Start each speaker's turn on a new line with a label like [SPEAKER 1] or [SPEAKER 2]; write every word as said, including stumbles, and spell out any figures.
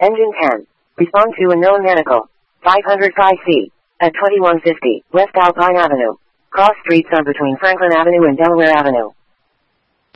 [SPEAKER 1] Engine ten. Respond to unknown medical. five hundred five C. At twenty-one fifty West Alpine Avenue. Cross streets are between Franklin Avenue and Delaware Avenue.